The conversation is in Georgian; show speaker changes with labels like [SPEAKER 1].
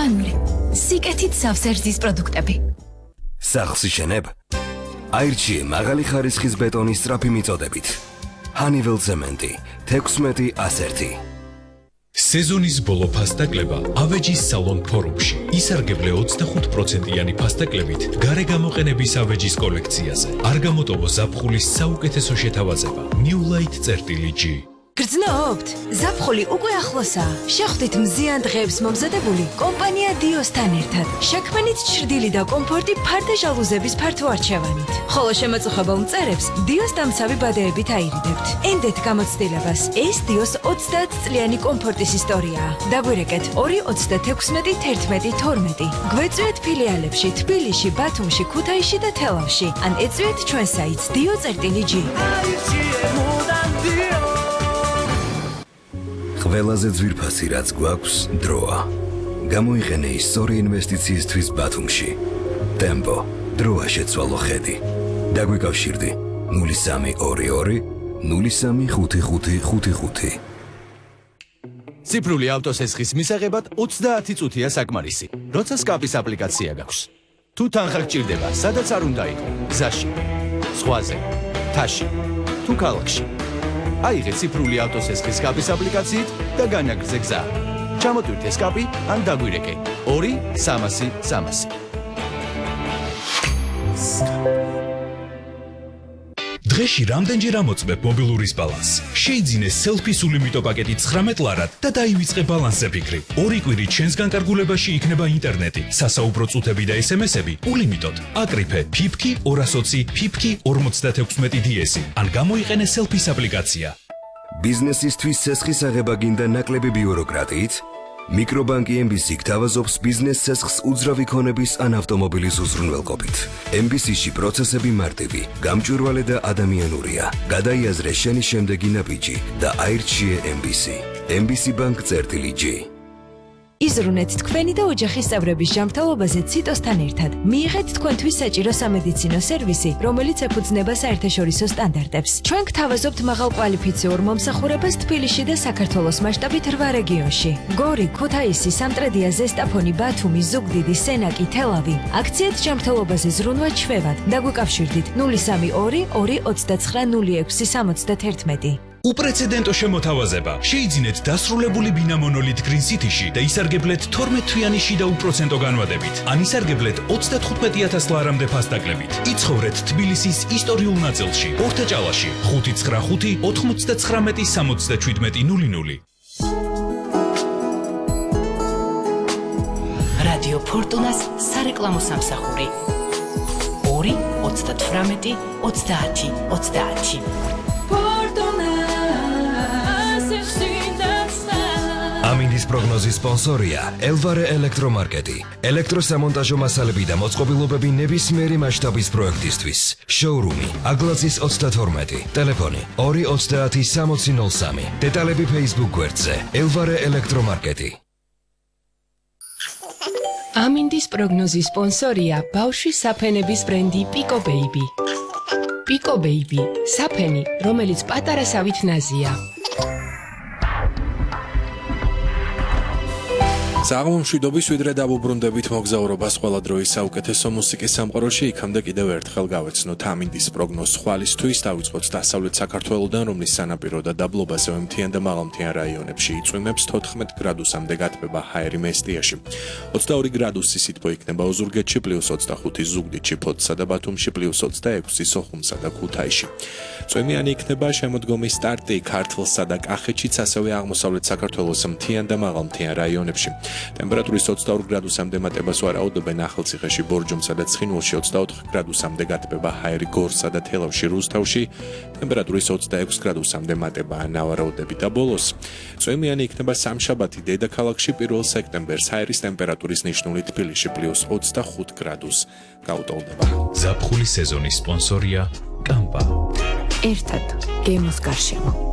[SPEAKER 1] ურბანული, სიკეთით სავსე პროდუქტები.
[SPEAKER 2] სახლს იშენებ? აირჩიე მაღალი ხარისხის ბეტონის სწრაფი მიწოდებით. Honeywell ცემენტი 16-101.
[SPEAKER 3] სეზონის ბოლო ფასტაკლება ავეჯის სალონ ფორუმში. ისარგებლე 25%-იანი ფასტაკლებით გარე გამოყენების ავეჯის კოლექციაზე. არ გამოტოვო ზაფხულის საუკეთესო შეთავაზება. New Light-G.
[SPEAKER 4] გრძნობთ? ზაფხული უკვე ახლოსაა. შეხვდით მზიან დღეებს მომზადებული კომპანია დიოსთან ერთად. შექმნით ჩრდილი და კომფორტი ფარდა ჟალუზების ფართო არჩევანით. ხოლო შემაწუხებელ მწერებს დიოს დამცავი ბადეებით აირიდებთ. ენდეთ გამოცდილებას. ეს დიოს 30 წლიანი კომფორტის ისტორიაა. დაგვირეკეთ 2-36-11-12. გვეწვიეთ ფილიალებში თბილისში, ბათუმში, ქუთაისში და თელავში. ან ეწვიეთ ჩვენ საიტს dio.g.
[SPEAKER 2] ყველაზე ძვირფასი რაც გვაქვს დროა. გამოიყენე ის სწორი ინვესტიციისთვის ბათუმში. ტემპო, დროა შეცვალო ხედი. დაგვიკავშირდი 0322 035555.
[SPEAKER 5] ციფრული ავტოსესხის მისაღებად 30 წუთია საკმარისი. როცა სკაპის აპლიკაცია გაქვს. თუ თანხა გჭირდება, სადაც არ უნდა იყო, გზაში, ზღვაზე, მთაში, თუ ქალაქში. აიღე ციფრული ავტოსესხის სკაპის აპლიკაციით და განაგრძე გზა. ჩამოტვირთე სკაპი ან დაგვირეკე 2-300-300.
[SPEAKER 3] დღეში რამდენჯერ ამოწმებ მობილურის ბალანსს? შეიძინე selfie სულიმიტო პაკეტი 19 ლარად და დაივიწყე ბალანსზე ფიქრი. 2 კვირი ჩვენს განკარგულებაში იქნება ინტერნეტი, სასაუბრო წუთები და SMS-ები ულიმიტოდ. აკრიფე ფიფკი 220 ფიფკი 56 DS ან გამოიყენე selfies აპლიკაცია.
[SPEAKER 2] ბიზნესისთვის ცესხის აღება გინდა ნაკლები ბიუროკრატიით? მიკრობანკი MBC გთავაზობს ბიზნეს ცესხს უძრავი ქონების ან ავტომობილის უზრუნველყოფით. MBC-ში პროცესები მარტივი, გამჭვირვალე და ადამიანურია. გადაიაზრე შენი შემდეგი ნაბიჯი და აირჩიე MBC. MBC Bank-G.
[SPEAKER 4] იზრუნეთ თქვენი და ოჯახის წევრების ჯანმრთელობაზე ციტოსთან ერთად. მიიღეთ თქვენთვის საჭირო სამედიცინო სერვისი, რომელიც ეფუძნება საერთაშორისო სტანდარტებს. ჩვენ გთავაზობთ მაღალკვალიფიციურ მომსახურებას თბილისში და საქართველოს მასშტაბით 8 რეგიონში. გორი, ქუთაისი, სამტრედია, ზესტაფონი, ბათუმი, ზუგდიდი, სენაკი, თელავი. აქციეთ ჯანმრთელობაზე ზრუნვა ჩვევად. დაგვიკავშირდით 032 229 0671.
[SPEAKER 3] უპრეცედენტო შემოთავაზება. შეიძინეთ დასრულებული ბინა მონოლით Green City-ში და ისარგებლეთ 12 თვიანი შიდა უპროცენტო განვადებით. ან ისარგებლეთ 35,000 ლარამდე ფასტაკლებით. იცხოვრეთ თბილისის ისტორიულ ნაწილში, ორთაჭალაში, 595 99 67 00.
[SPEAKER 6] რადიო ფორტუნას სარეკლამო სამსახური 2-38-30-30.
[SPEAKER 2] ამინდის პროგნოზის სპონსორია ელვარე ელექტრომარკეტი. ელექტროსამონტაჟო მასალები და მოწყობილობები ნებისმიერი მასშტაბის პროექტისთვის. შოურუმი აგლაცის 32, ტელეფონი 230-6003. დეტალები Facebook გვერდზე ელვარე ელექტრომარკეტი.
[SPEAKER 6] ამინდის პროგნოზის სპონსორია ბავშვის საფენების ბრენდი Pico Baby. Pico Baby, საფენი, რომელიც პატარა სავით ნაზია.
[SPEAKER 7] საღმომშვიდობის ვიდრე დავუბრუნდებით მოგზაურობას ყველა დროის საუკეთესო მუსიკის სამყაროში. იქამდე კიდევ ერთხელ გავეცნოთ ამინდის პროგნოზს ხვალისთვის. დავიწყოთ დასავლეთ საქართველოდან, რომლის სანაპირო და დაბლობაზე მთიან და მაღალმთიან რაიონებში იწვიმებს 14 გრადუსამდე გათბება ჰაერი მესტიაში. 22 გრადუსი სითბო იქნება ოზურგეთში, +25 ზუგდიდში, ფოთსა და ბათუმში, +26 სოხუმსა და ქუთაისში. წვიმიანი იქნება შემოდგომის სტარტი ქართლსა და კახეთშიც, ასევე აღმოსავლეთ საქართველოს მთიან და მაღალმთიან რაიონებში. ტემპერატურის 22 გრადუსამდე მატებას ვარაუდობენ ახალციხეში, ბორჯომსა და ცხინვალში, 24 გრადუსამდე გათბება ჰაერი გორსა და თელავში, რუსთავში, ტემპერატურის 26 გრადუსამდე მატებაა ნავარაუდები და ბოლოს წვიმიანი იქნება სამშაბათი დედაქალაქში 1 სექტემბერს ჰაერის ტემპერატურის ნიშნული თბილისში +25 გრადუს გაუტოლდება.
[SPEAKER 3] ზაფხულის სეზონის სპონსორია კამპა.
[SPEAKER 4] ერთად გემოს გარშემო.